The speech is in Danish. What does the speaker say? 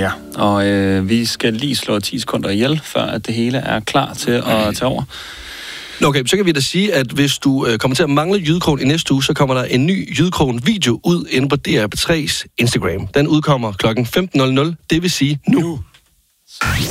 Ja, og vi skal lige slå 10 sekunder ihjel, før at det hele er klar til at tage over. Okay, så kan vi da sige, at hvis du kommer til at mangle Jydekrogen i næste uge, så kommer der en ny Jydekrogen-video ud inde på DR P3's Instagram. Den udkommer kl. 15.00, det vil sige nu.